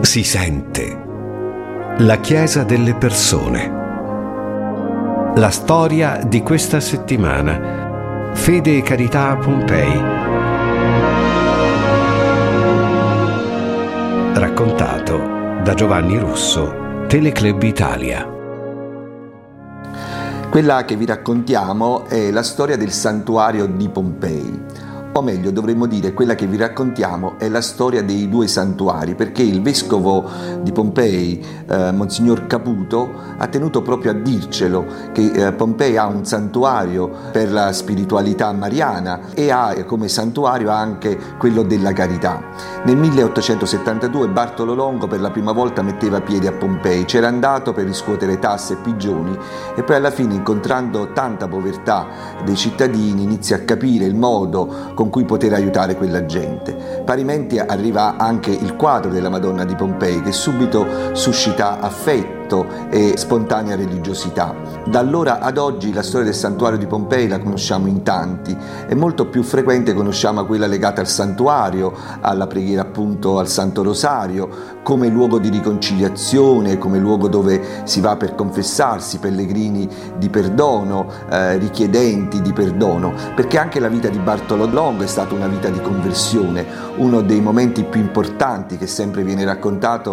si sente. La Chiesa delle persone. La storia di questa settimana. Fede e carità a Pompei. Raccontato da Giovanni Russo, Teleclub Italia. Quella che vi raccontiamo è la storia del santuario di Pompei. O meglio, dovremmo dire, quella che vi raccontiamo è la storia dei due santuari, perché il vescovo di Pompei, Monsignor Caputo, ha tenuto proprio a dircelo che Pompei ha un santuario per la spiritualità mariana e ha come santuario anche quello della carità. Nel 1872 Bartolo Longo per la prima volta metteva piede a Pompei, c'era andato per riscuotere tasse e pigioni e poi alla fine, incontrando tanta povertà dei cittadini, inizia a capire il modo con cui poter aiutare quella gente. Parimenti arriva anche il quadro della Madonna di Pompei, che subito suscita affetto e spontanea religiosità. Da allora ad oggi la storia del santuario di Pompei la conosciamo in tanti, è molto più frequente conosciamo quella legata al santuario, alla preghiera appunto al Santo Rosario, come luogo di riconciliazione, come luogo dove si va per confessarsi, pellegrini di perdono, richiedenti di perdono, perché anche la vita di Bartolo Longo è stata una vita di conversione. Uno dei momenti più importanti che sempre viene raccontato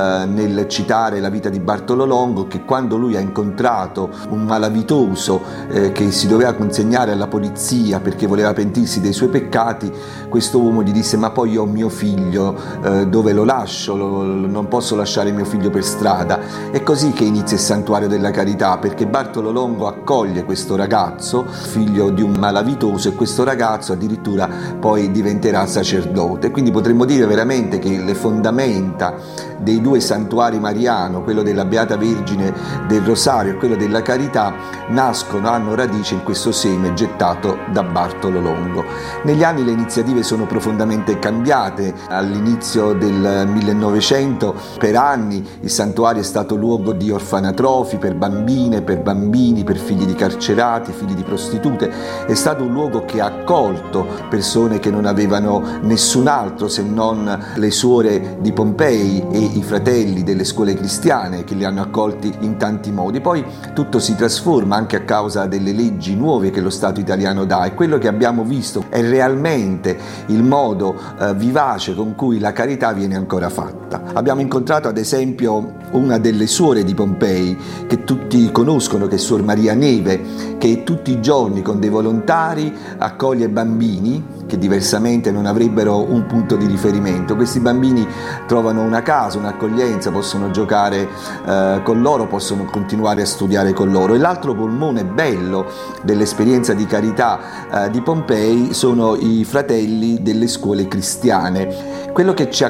nel citare la vita di Bartolo Longo, che quando lui ha incontrato un malavitoso che si doveva consegnare alla polizia perché voleva pentirsi dei suoi peccati, questo uomo gli disse: ma poi io ho mio figlio, dove lo lascio? Non posso lasciare mio figlio per strada. È così che inizia il santuario della carità, perché Bartolo Longo accoglie questo ragazzo, figlio di un malavitoso, e questo ragazzo addirittura poi diventerà sacerdote. Quindi potremmo dire veramente che le fondamenta dei due santuari mariano, quello della Beata Vergine del Rosario e quello della Carità, hanno radice in questo seme gettato da Bartolo Longo. Negli anni le iniziative sono profondamente cambiate. All'inizio del 1900 per anni il santuario è stato luogo di orfanatrofi per bambine, per bambini, per figli di carcerati, figli di prostitute. È stato un luogo che ha accolto persone che non avevano nessun altro se non le suore di Pompei e i fratelli delle scuole cristiane, che li hanno accolti in tanti modi. Poi tutto si trasforma anche a causa delle leggi nuove che lo Stato italiano dà, e quello che abbiamo visto è realmente il modo vivace con cui la carità viene ancora fatta. Abbiamo incontrato ad esempio una delle suore di Pompei che tutti conoscono, che è Suor Maria Neve, che tutti i giorni con dei volontari accoglie bambini che diversamente non avrebbero un punto di riferimento. Questi bambini trovano una casa, un'accoglienza, possono giocare con loro, possono continuare a studiare con loro. E l'altro polmone bello dell'esperienza di carità di Pompei sono i fratelli delle scuole cristiane. Quello che ci